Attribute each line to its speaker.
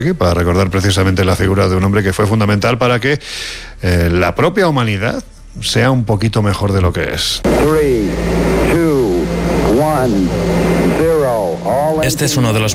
Speaker 1: para recordar precisamente la figura de un hombre que fue fundamental para que la propia humanidad sea un poquito mejor de lo que es.
Speaker 2: 3, 2, 1, 0.
Speaker 3: Este es uno de los